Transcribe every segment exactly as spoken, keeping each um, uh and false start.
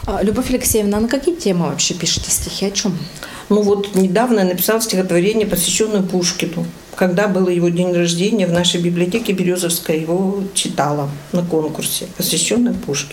Любовь Алексеевна, на какие темы вообще пишете стихи? О чем? Ну вот недавно я написала стихотворение, посвященное Пушкину. Когда был его день рождения, в нашей библиотеке Березовской его читала на конкурсе, посвященное Пушкину.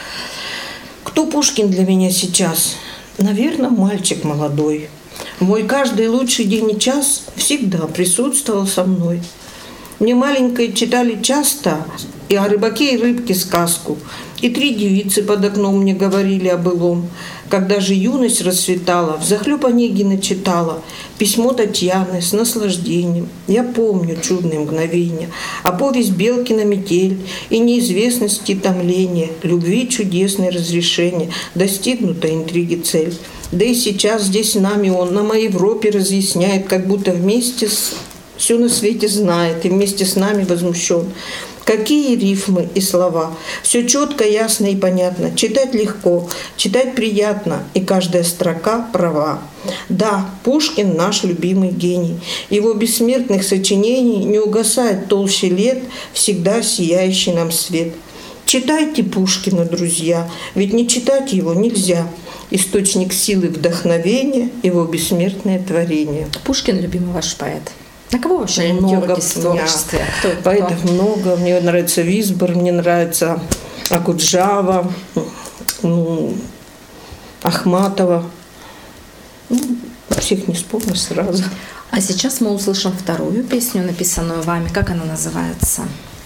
Кто Пушкин для меня сейчас? Наверное, мальчик молодой. Мой каждый лучший день и час всегда присутствовал со мной. Мне маленькой читали часто и о рыбаке и рыбке сказку, и три девицы под окном мне говорили о былом. Когда же юность расцветала, взахлеб Онегина читала письмо Татьяны с наслаждением. Я помню чудные мгновения, а повесть Белкина метель и неизвестности томления, любви чудесное разрешение, достигнута интриги цель. Да и сейчас здесь с нами он на моей Европе разъясняет, как будто вместе с... все на свете знает и вместе с нами возмущен. Какие рифмы и слова. Все четко, ясно и понятно. Читать легко, читать приятно, и каждая строка права. Да, Пушкин наш любимый гений. Его бессмертных сочинений не угасает толще лет всегда сияющий нам свет. Читайте Пушкина, друзья, ведь не читать его нельзя. Источник силы вдохновения, его бессмертное творение. Пушкин – любимый ваш поэт. На кого вы вообще ориентируетесь в творчестве? Кто, кто? Поэтов много. Мне нравится Висбор, мне нравится Акуджава, ну, Ахматова. Ну, всех не вспомню сразу. А сейчас мы услышим вторую песню, написанную вами. Как она называется?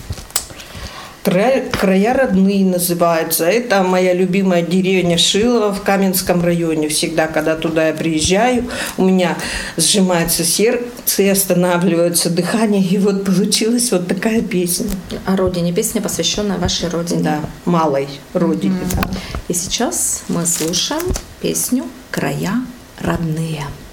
Края, «Края родные» называется. Это моя любимая деревня Шилово в Каменском районе. Всегда, когда туда я приезжаю, у меня сжимается сердце и останавливается дыхание. И вот получилась вот такая песня. О родине. Песня, посвященная вашей родине. Да, малой родине. Mm-hmm. Да. И сейчас мы слушаем песню «Края родные».